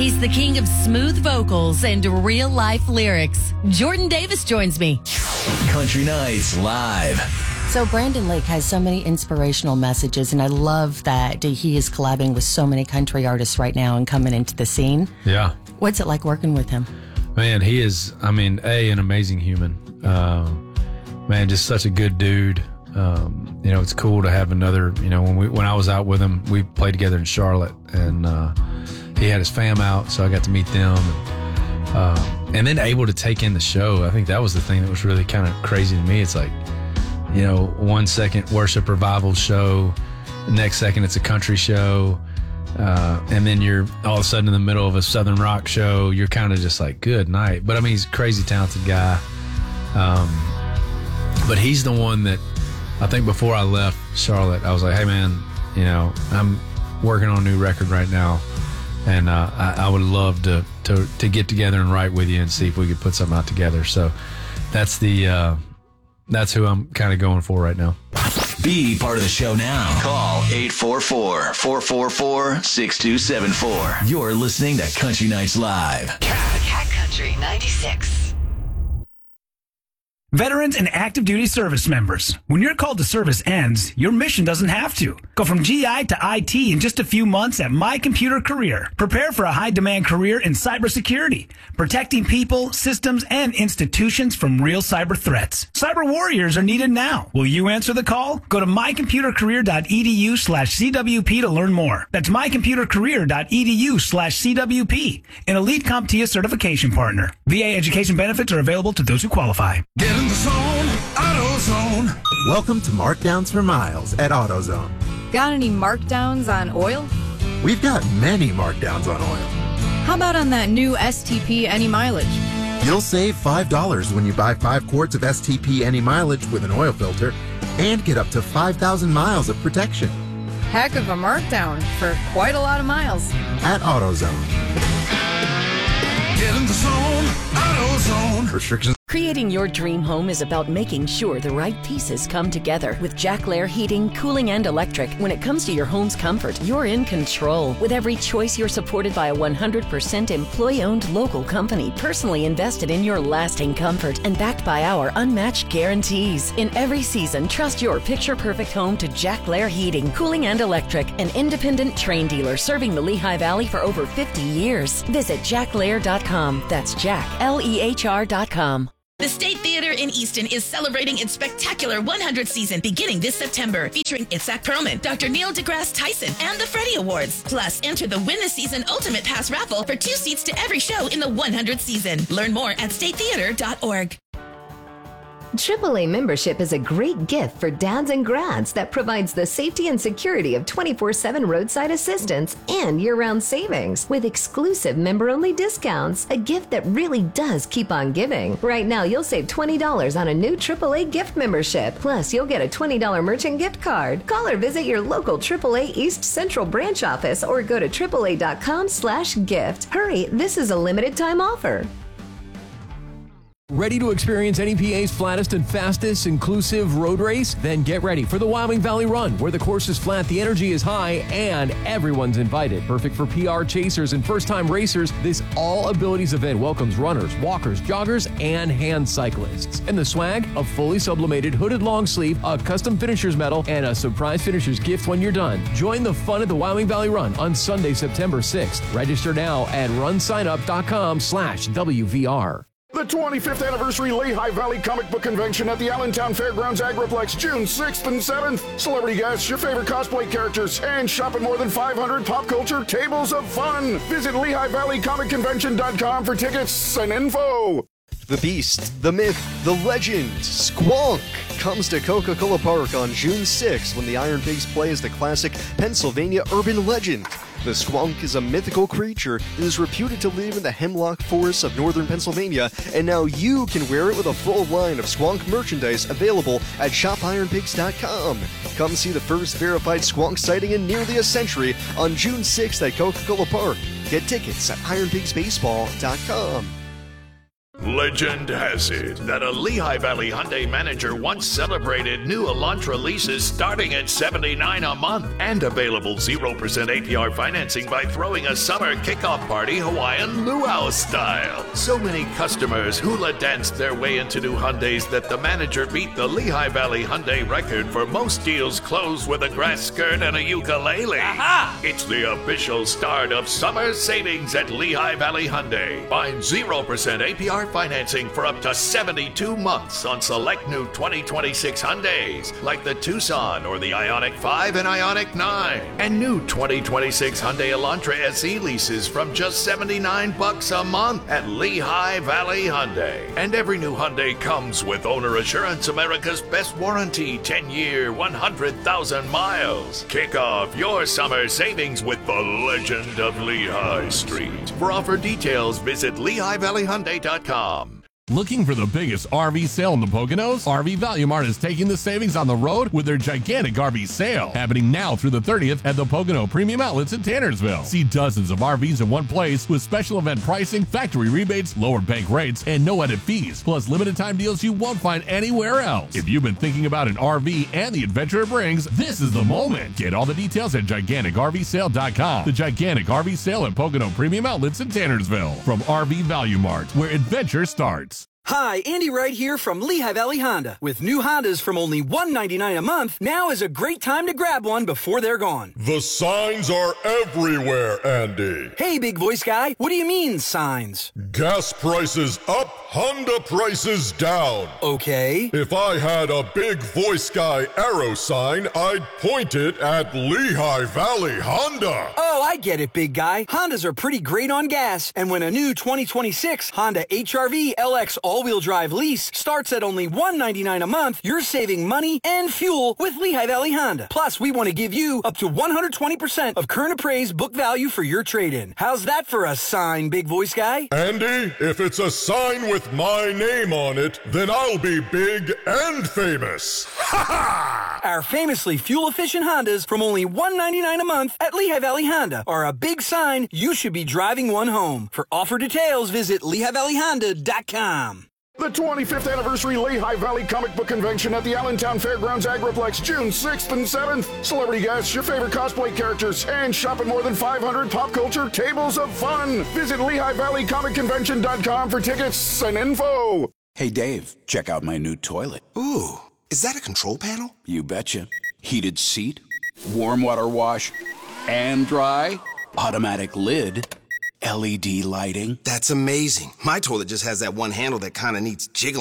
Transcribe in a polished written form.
He's the king of smooth vocals and real-life lyrics. Jordan Davis joins me. Country Nights Live. So Brandon Lake has so many inspirational messages, and I love that he is collabing with so many country artists right now and coming into the scene. Yeah. What's it like working with him? Man, he is, an amazing human. Man, just such a good dude. It's cool to have another, when I was out with him, we played together in Charlotte, and he had his fam out, so I got to meet them. And then able to take in the show. I think that was the thing that was really kind of crazy to me. It's like, 1 second worship revival show, the next second it's a country show, and then you're all of a sudden in the middle of a Southern rock show. You're kind of just like, good night. But he's a crazy talented guy. But he's the one that I think before I left Charlotte, I was like, hey man, I'm working on a new record right now, and I would love to get together and write with you and see if we could put something out together. So that's who I'm kind of going for right now. Be part of the show now. Call 844-444-6274. You're listening to Country Nights Live. Cat Country 96. Veterans and active duty service members, when your call to service ends, your mission doesn't have to. Go from GI to IT in just a few months at My Computer Career. Prepare for a high-demand career in cybersecurity, protecting people, systems, and institutions from real cyber threats. Cyber warriors are needed now. Will you answer the call? Go to mycomputercareer.edu/CWP to learn more. That's mycomputercareer.edu/CWP, an elite CompTIA certification partner. VA education benefits are available to those who qualify. Get in the zone, AutoZone. Welcome to Markdowns for Miles at AutoZone. Got any markdowns on oil? We've got many markdowns on oil. How about on that new STP Any Mileage? You'll save $5 when you buy 5 quarts of STP Any Mileage with an oil filter and get up to 5,000 miles of protection. Heck of a markdown for quite a lot of miles. At AutoZone. Get in the zone, AutoZone. Restrictions. Creating your dream home is about making sure the right pieces come together. With Jack Lair Heating, Cooling, and Electric, when it comes to your home's comfort, you're in control. With every choice, you're supported by a 100% employee-owned local company, personally invested in your lasting comfort and backed by our unmatched guarantees. In every season, trust your picture-perfect home to Jack Lair Heating, Cooling, and Electric, an independent Trane dealer serving the Lehigh Valley for over 50 years. Visit jacklair.com. That's Jack, Lehr.com. The State Theater in Easton is celebrating its spectacular 100th season beginning this September, featuring Itzhak Perlman, Dr. Neil deGrasse Tyson, and the Freddie Awards. Plus, enter the Win the Season Ultimate Pass raffle for 2 seats to every show in the 100th season. Learn more at statetheater.org. AAA membership is a great gift for dads and grads that provides the safety and security of 24/7 roadside assistance and year-round savings with exclusive member-only discounts, a gift that really does keep on giving. Right now, you'll save $20 on a new AAA gift membership. Plus, you'll get a $20 merchant gift card. Call or visit your local AAA East Central branch office or go to AAA.com/gift. Hurry, this is a limited time offer. Ready to experience NEPA's flattest and fastest inclusive road race? Then get ready for the Wyoming Valley Run, where the course is flat, the energy is high, and everyone's invited. Perfect for PR chasers and first-time racers, this all-abilities event welcomes runners, walkers, joggers, and hand cyclists. And the swag? A fully sublimated hooded long sleeve, a custom finisher's medal, and a surprise finisher's gift when you're done. Join the fun at the Wyoming Valley Run on Sunday, September 6th. Register now at runsignup.com/WVR. The 25th Anniversary Lehigh Valley Comic Book Convention at the Allentown Fairgrounds Agriplex, June 6th and 7th. Celebrity guests, your favorite cosplay characters, and shop at more than 500 pop culture tables of fun. Visit LehighValleyComicConvention.com for tickets and info. The Beast, the Myth, the Legend, Squonk comes to Coca-Cola Park on June 6th when the Iron Pigs play as the classic Pennsylvania urban legend. The Squonk is a mythical creature that is reputed to live in the hemlock forests of northern Pennsylvania, and now you can wear it with a full line of Squonk merchandise available at shopironpigs.com. Come see the first verified Squonk sighting in nearly a century on June 6th at Coca-Cola Park. Get tickets at ironpigsbaseball.com. Legend has it that a Lehigh Valley Hyundai manager once celebrated new Elantra leases starting at $79 a month and available 0% APR financing by throwing a summer kickoff party Hawaiian luau style. So many customers hula danced their way into new Hyundais that the manager beat the Lehigh Valley Hyundai record for most deals closed with a grass skirt and a ukulele. Aha! It's the official start of summer savings at Lehigh Valley Hyundai. Find 0% APR financing for up to 72 months on select new 2026 Hyundais, like the Tucson or the Ioniq 5 and Ioniq 9. And new 2026 Hyundai Elantra SE leases from just $79 a month at Lehigh Valley Hyundai. And every new Hyundai comes with Owner Assurance, America's best warranty, 10-year, 100,000 miles. Kick off your summer savings with the legend of Lehigh Street. For offer details, visit LehighValleyHyundai.com. Looking for the biggest RV sale in the Poconos? RV Value Mart is taking the savings on the road with their gigantic RV sale, happening now through the 30th at the Pocono Premium Outlets in Tannersville. See dozens of RVs in one place with special event pricing, factory rebates, lower bank rates, and no edit fees, plus limited time deals you won't find anywhere else. If you've been thinking about an RV and the adventure it brings, this is the moment. Get all the details at GiganticRVSale.com. The gigantic RV sale at Pocono Premium Outlets in Tannersville. From RV Value Mart, where adventure starts. Hi, Andy Wright here from Lehigh Valley Honda. With new Hondas from only $199 a month, now is a great time to grab one before they're gone. The signs are everywhere, Andy. Hey, big voice guy, what do you mean, signs? Gas prices up, Honda prices down. Okay. If I had a big voice guy arrow sign, I'd point it at Lehigh Valley Honda. Oh, I get it, big guy. Hondas are pretty great on gas, and when a new 2026 Honda HR-V LX all-wheel drive lease starts at only $199 a month, you're saving money and fuel with Lehigh Valley Honda. Plus, we want to give you up to 120% of current appraised book value for your trade-in. How's that for a sign, big voice guy? Andy, if it's a sign with my name on it, then I'll be big and famous. Ha ha! Our famously fuel-efficient Hondas from only $199 a month at Lehigh Valley Honda are a big sign you should be driving one home. For offer details, visit LehighValleyHonda.com. The 25th anniversary Lehigh Valley Comic Book Convention at the Allentown Fairgrounds Agriplex, June 6th and 7th. Celebrity guests, your favorite cosplay characters, and shop at more than 500 pop culture tables of fun. Visit LehighValleyComicConvention.com for tickets and info. Hey, Dave, check out my new toilet. Ooh, is that a control panel? You betcha. Heated seat, warm water wash, and dry, automatic lid, LED lighting. That's amazing. My toilet just has that one handle that kind of needs jiggling.